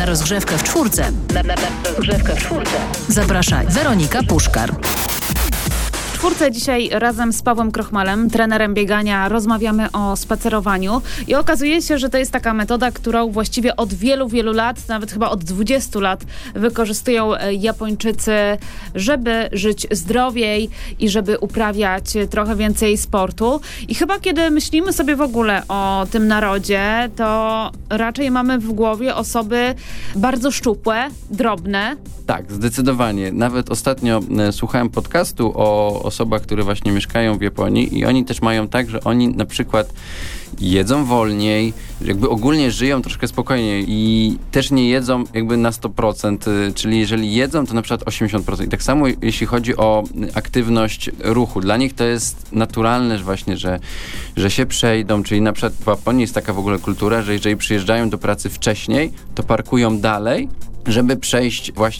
Na rozgrzewkę w czwórce. Na rozgrzewkę w czwórce. Zaprasza Weronika Puszkar. W czwórce dzisiaj razem z Pawłem Krochmalem, trenerem biegania, rozmawiamy o spacerowaniu i okazuje się, że to jest taka metoda, którą właściwie od wielu, wielu lat, nawet chyba od 20 lat wykorzystują Japończycy, żeby żyć zdrowiej i żeby uprawiać trochę więcej sportu. I chyba kiedy myślimy sobie w ogóle o tym narodzie, to raczej mamy w głowie osoby bardzo szczupłe, drobne. Tak, zdecydowanie. Nawet ostatnio słuchałem podcastu o osobach, które właśnie mieszkają w Japonii i oni też mają tak, że oni na przykład jedzą wolniej, jakby ogólnie żyją troszkę spokojniej i też nie jedzą jakby na 100%, czyli jeżeli jedzą, to na przykład 80%. I tak samo jeśli chodzi o aktywność ruchu. Dla nich to jest naturalne, że właśnie, że się przejdą, czyli na przykład w Japonii jest taka w ogóle kultura, że jeżeli przyjeżdżają do pracy wcześniej, to parkują dalej, żeby przejść właśnie